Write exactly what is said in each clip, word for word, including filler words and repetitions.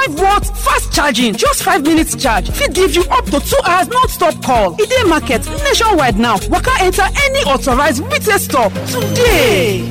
five watt fast charging, just five minutes charge fit give you up to two hours non-stop call. E dey market nationwide now. Waka enter any authorized retail store today.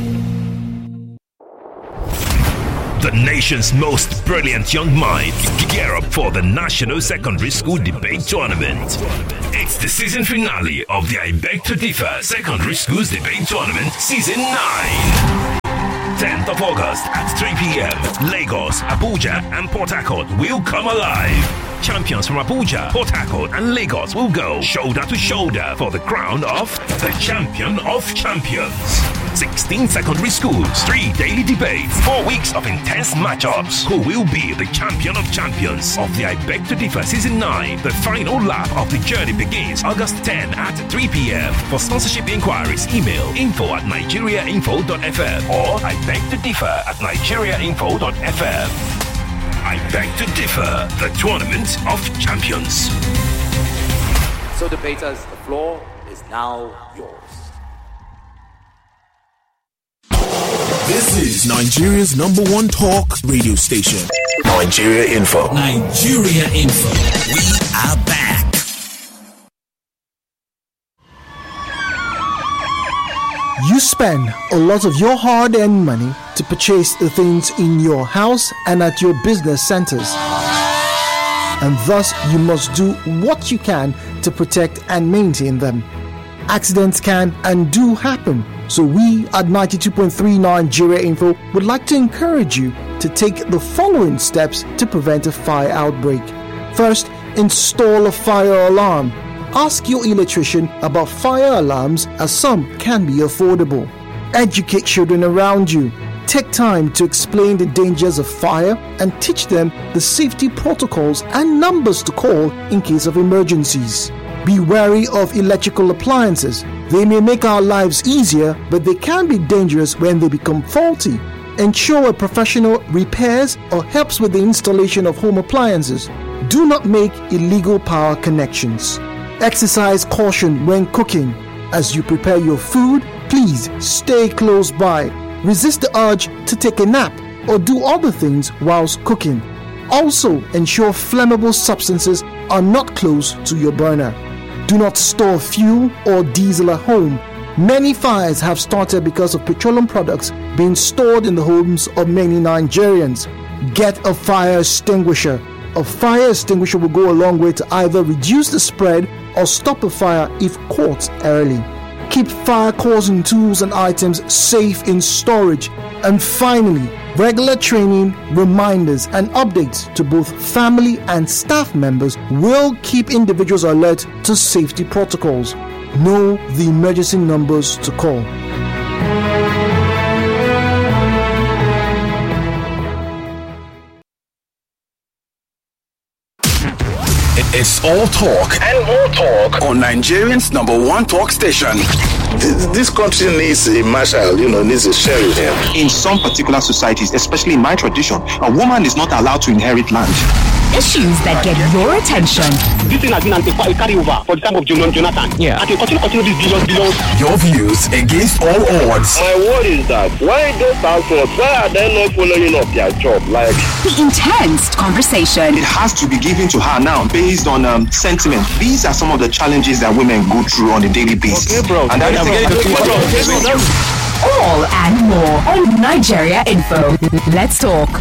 The nation's most brilliant young minds gear up for the National Secondary School Debate Tournament. It's the season finale of the I Beg to Differ Secondary Schools Debate Tournament Season nine. tenth of August at three p.m. Lagos, Abuja and Port Harcourt will come alive. Champions from Abuja, Port Harcourt and Lagos will go shoulder to shoulder for the crown of the Champion of Champions. sixteen secondary schools, three daily debates, four weeks of intense matchups. Who will be the Champion of Champions of the I Beg to Differ Season nine? The final lap of the journey begins August tenth at three p.m. For sponsorship inquiries, email info at nigeriainfo dot f m or I beg to differ at nigeriainfo dot f m. I Beg to Differ, the Tournament of Champions. So debaters, the floor is now yours. This is Nigeria's number one talk radio station. Nigeria Info. Nigeria Info. We are back. You spend a lot of your hard-earned money to purchase the things in your house and at your business centers. And thus, you must do what you can to protect and maintain them. Accidents can and do happen. So we at ninety-two point three Nigeria Info would like to encourage you to take the following steps to prevent a fire outbreak. First, install a fire alarm. Ask your electrician about fire alarms, as some can be affordable. Educate children around you. Take time to explain the dangers of fire and teach them the safety protocols and numbers to call in case of emergencies. Be wary of electrical appliances. They may make our lives easier, but they can be dangerous when they become faulty. Ensure a professional repairs or helps with the installation of home appliances. Do not make illegal power connections. Exercise caution when cooking. As you prepare your food, please stay close by. Resist the urge to take a nap or do other things whilst cooking. Also, ensure flammable substances are not close to your burner. Do not store fuel or diesel at home. Many fires have started because of petroleum products being stored in the homes of many Nigerians. Get a fire extinguisher. A fire extinguisher will go a long way to either reduce the spread or stop a fire if caught early. Keep fire-causing tools and items safe in storage. And finally, regular training, reminders, and updates to both family and staff members will keep individuals alert to safety protocols. Know the emergency numbers to call. It's all talk and more talk on Nigerian's number one talk station. This, this country needs a marshal, you know, needs a sheriff. In some particular societies, especially in my tradition, a woman is not allowed to inherit land. Issues that get your attention. This thing has been a carry over for the time of Jonathan. Yeah. And continue, continue this billions, billions. Your views against all odds. My word is that why those households, why are they not following up their job? Like the intense conversation. It has to be given to her now based on um, sentiment. These are some of the challenges that women go through on a daily basis. Okay, bro. And that is again all and more on Nigeria Info. Let's talk.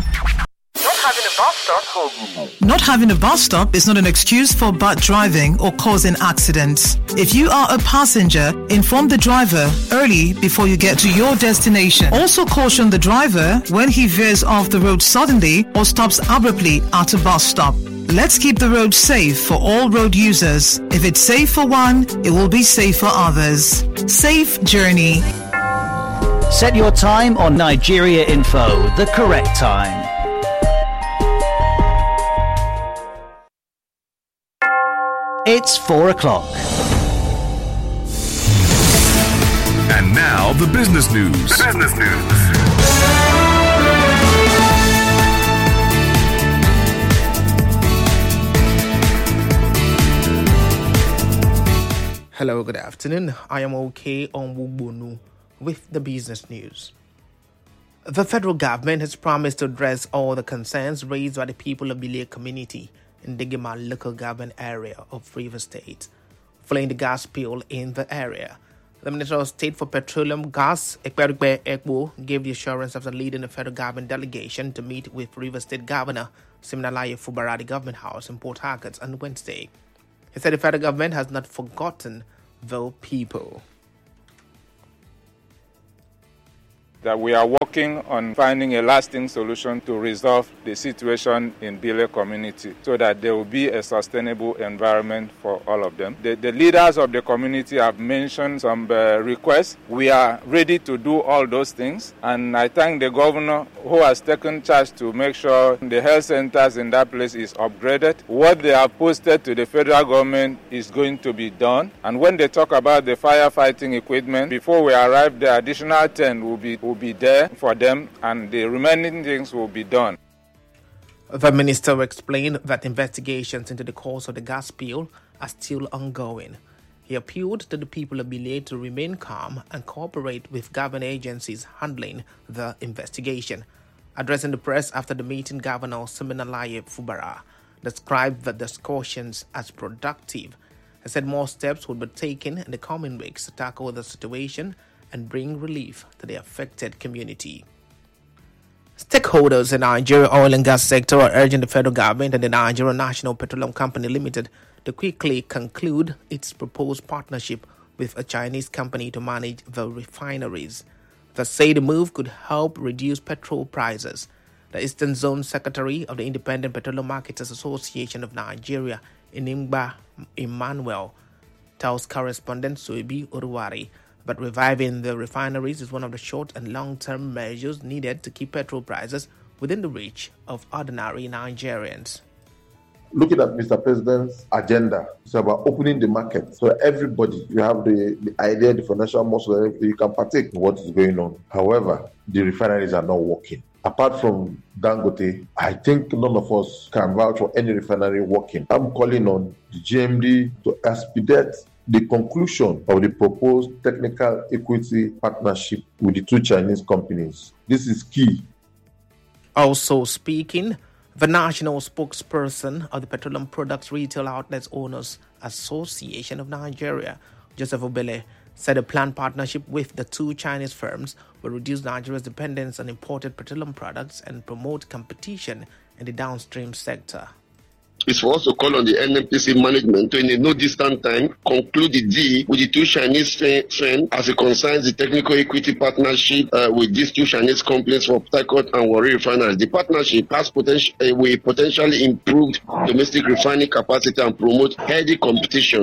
Not having a bus stop is not an excuse for bad driving or causing accidents. If you are a passenger, inform the driver early before you get to your destination. Also caution the driver when he veers off the road suddenly or stops abruptly at a bus stop. Let's keep the road safe for all road users. If it's safe for one, it will be safe for others. Safe journey. Set your time on Nigeria Info, the correct time. It's four o'clock. And now the business news. The business news. Hello, good afternoon. I am OK Onwugbonu with the business news. The federal government has promised to address all the concerns raised by the people of Bilye community in Digima local government area of Rivers State, following the gas spill in the area. The Minister of State for Petroleum, Gas, Ekperikbe Ekbo, gave the assurance after leading the federal government delegation to meet with Rivers State Governor Siminalayi Fubara at the Government House in Port Harcourt on Wednesday. He said the federal government has not forgotten the people. That we are working on finding a lasting solution to resolve the situation in Bilye community so that there will be a sustainable environment for all of them. The, the leaders of the community have mentioned some uh, requests. We are ready to do all those things, and I thank the governor who has taken charge to make sure the health centers in that place is upgraded. What they have posted to the federal government is going to be done, and when they talk about the firefighting equipment, before we arrive the additional ten will be will be there for them, and the remaining things will be done. The minister explained that investigations into the cause of the gas spill are still ongoing. He appealed to the people of Bilye to remain calm and cooperate with government agencies handling the investigation. Addressing the press after the meeting, Governor Siminalayi Fubara described the discussions as productive. He said more steps would be taken in the coming weeks to tackle the situation and bring relief to the affected community. Stakeholders in the Nigeria oil and gas sector are urging the federal government and the Nigeria National Petroleum Company Limited to quickly conclude its proposed partnership with a Chinese company to manage the refineries. They say the move could help reduce petrol prices. The Eastern Zone Secretary of the Independent Petroleum Marketers Association of Nigeria, Inimba Emmanuel, tells correspondent Suibi Uruwari but reviving the refineries is one of the short and long-term measures needed to keep petrol prices within the reach of ordinary Nigerians. Looking at Mister President's agenda, it's about opening the market. So everybody, you have the, the idea, the financial muscle, you can partake in what is going on. However, the refineries are not working. Apart from Dangote, I think none of us can vouch for any refinery working. I'm calling on the G M D to expedite the conclusion of the proposed technical equity partnership with the two Chinese companies. This is key. Also speaking, the national spokesperson of the Petroleum Products Retail Outlets Owners Association of Nigeria, Joseph Obele, said a planned partnership with the two Chinese firms will reduce Nigeria's dependence on imported petroleum products and promote competition in the downstream sector. It's for us to call on the N N P C management to, in a no distant time, conclude the deal with the two Chinese firms as it concerns the technical equity partnership uh, with these two Chinese companies for Port Harcourt and Warri refineries. The partnership has potential, uh, will potentially improve domestic refining capacity and promote healthy competition.